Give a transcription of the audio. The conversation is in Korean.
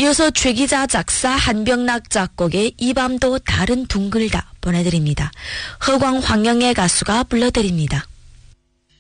이어서 최기자 작사 한병락 작곡의 이 밤도 달은 둥글다 보내드립니다. 허광 황영애 가수가 불러드립니다.